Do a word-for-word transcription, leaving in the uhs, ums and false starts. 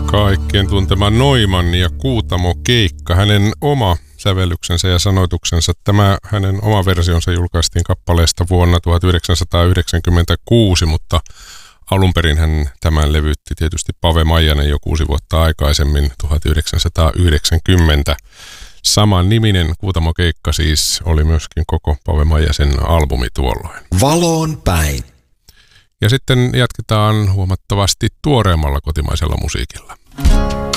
Kaikkien tuntema Neumann ja Kuutamo-keikka. Hänen oma sävellyksensä ja sanoituksensa. Tämä hänen oma versionsa julkaistiin kappaleesta vuonna tuhatyhdeksänsataayhdeksänkymmentäkuusi, mutta alun perin hän tämän levytti tietysti Pave Maijanen jo kuusi vuotta aikaisemmin, tuhatyhdeksänsataayhdeksänkymmentä. Saman niminen Kuutamo-keikka siis oli myöskin koko Pave Maijasen albumi tuolloin. Valoon päin. Ja sitten jatketaan huomattavasti tuoreemmalla kotimaisella musiikilla.